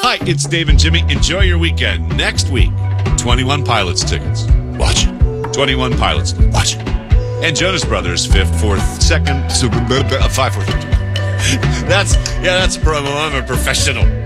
Hi, it's Dave and Jimmy. Enjoy your weekend. Next week, 21 Pilots tickets. Watch it. 21 Pilots. Watch it. And Jonas Brothers, 5th, 4th, 2nd, 5, 4, 3, 2. That's a promo. I'm a professional.